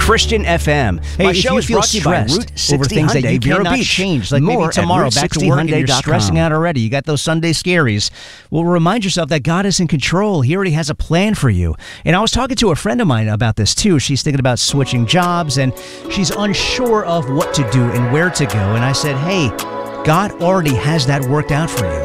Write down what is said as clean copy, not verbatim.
Christian FM. Hey, My show if is you feel brought to you by stressed Route over 60 things that Hyundai you Vero cannot Beach. change, like More maybe at tomorrow Route back to 60 work and you're Hyundai.com. stressing out already. You got those Sunday scaries. Well, remind yourself that God is in control. He already has a plan for you. And I was talking to a friend of mine about this too. She's thinking about switching jobs and she's unsure of what to do and where to go. And I said, hey, God already has that worked out for you.